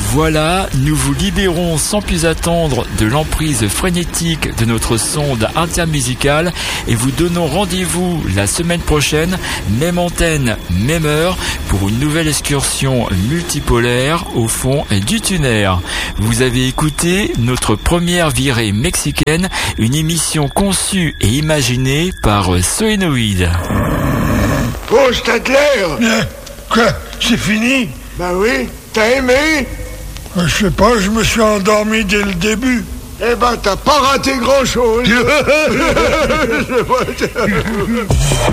Voilà, nous vous libérons sans plus attendre de l'emprise frénétique de notre sonde intermusicale et vous donnons rendez-vous la semaine prochaine, même antenne, même heure, pour une nouvelle excursion multipolaire au fond du tunnel. Vous avez écouté notre première virée mexicaine, une émission conçue et imaginée par Soénoïde. Oh, Stadler! Quoi? C'est fini? Bah oui, t'as aimé? Je sais pas, je me suis endormi dès le début. Eh ben, t'as pas raté grand-chose.